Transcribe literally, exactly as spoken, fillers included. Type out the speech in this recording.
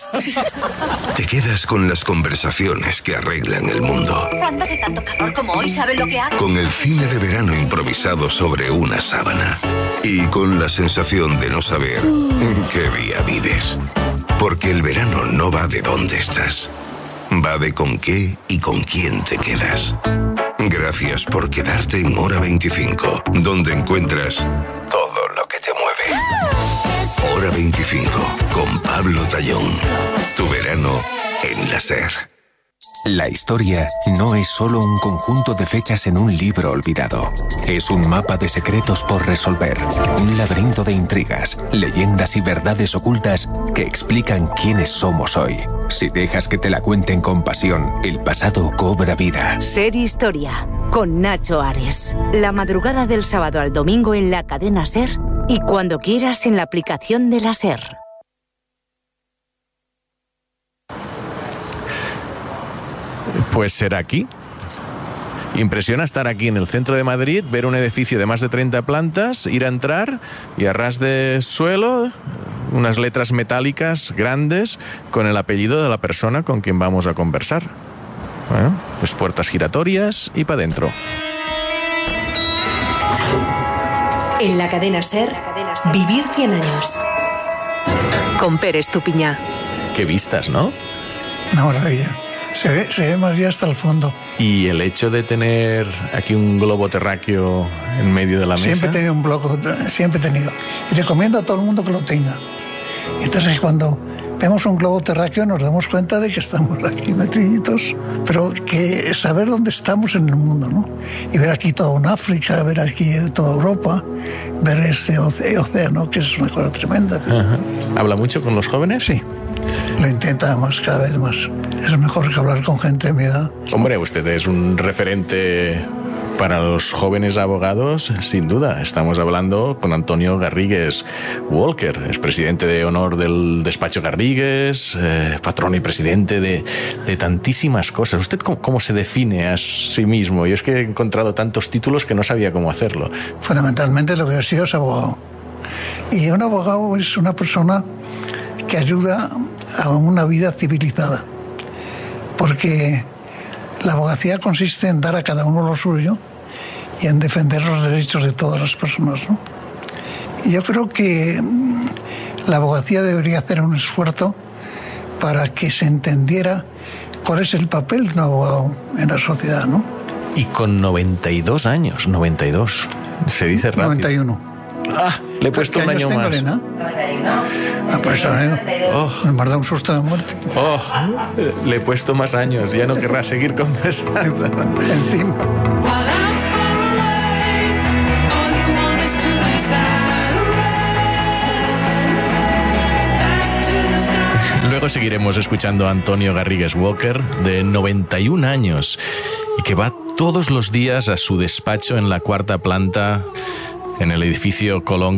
Te quedas con las conversaciones que arreglan el mundo. Cuando hace tanto calor como hoy, ¿sabes lo que hago? Con el cine de verano improvisado sobre una sábana. Y con la sensación de no saber en qué día vives. Porque el verano no va de dónde estás. Va de con qué y con quién te quedas. Gracias por quedarte en Hora veinticinco, donde encuentras todo lo que te mueve. Hora veinticinco, con Pablo Tallón. Tu verano en la SER. La historia no es solo un conjunto de fechas en un libro olvidado. Es un mapa de secretos por resolver, un laberinto de intrigas, leyendas y verdades ocultas que explican quiénes somos hoy. Si dejas que te la cuenten con pasión, el pasado cobra vida. SER Historia, con Nacho Ares. La madrugada del sábado al domingo en la cadena SER y cuando quieras en la aplicación de la SER. Pues será aquí. Impresiona estar aquí en el centro de Madrid, ver un edificio de más de treinta plantas, ir a entrar y a ras de suelo unas letras metálicas grandes con el apellido de la persona con quien vamos a conversar. Bueno, pues puertas giratorias y para adentro. En la cadena SER, Vivir cien años. Con Pérez Tupiñá. Qué vistas, ¿no? Una maravilla. Se ve, se ve Madrid hasta el fondo. Y el hecho de tener aquí un globo terráqueo en medio de la mesa. Siempre he tenido un globo, siempre he tenido. Y recomiendo a todo el mundo que lo tenga. Y entonces cuando vemos un globo terráqueo nos damos cuenta de que estamos aquí metiditos, pero que saber dónde estamos en el mundo, ¿no? Y ver aquí toda una África, ver aquí toda Europa, ver este océano, que es una cosa tremenda. Ajá. ¿Habla mucho con los jóvenes? Sí. Lo intenta más, cada vez más. Es mejor que hablar con gente de mi edad. Hombre, usted es un referente para los jóvenes abogados, sin duda. Estamos hablando con Antonio Garrigues Walker, es presidente de honor del despacho Garrigues, eh, patrón y presidente de, de tantísimas cosas. ¿Usted cómo, cómo se define a sí mismo? Yo es que he encontrado tantos títulos que no sabía cómo hacerlo. Fundamentalmente lo que he sido es abogado. Y un abogado es una persona que ayuda a una vida civilizada. Porque la abogacía consiste en dar a cada uno lo suyo y en defender los derechos de todas las personas, ¿no? Y yo creo que la abogacía debería hacer un esfuerzo para que se entendiera cuál es el papel de un abogado en la sociedad, ¿no? Y con noventa y dos años, noventa y dos, se dice rápido. noventa y uno. Ah, le he puesto un año tengo, más. Elena? noventa y uno. Ah, por eso, ¿eh? Oh. Me ha dado un susto de muerte. Oh, le he puesto más años, ya no querrá seguir conversando. Encima. Luego seguiremos escuchando a Antonio Garrigues Walker, de noventa y un años, y que va todos los días a su despacho en la cuarta planta en el edificio Colón